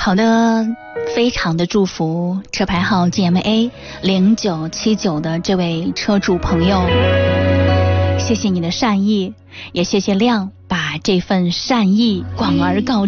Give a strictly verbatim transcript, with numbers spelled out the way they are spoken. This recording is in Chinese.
好的，非常的祝福车牌号 G M A 零九七九的这位车主朋友，谢谢你的善意，也谢谢亮把这份善意广而告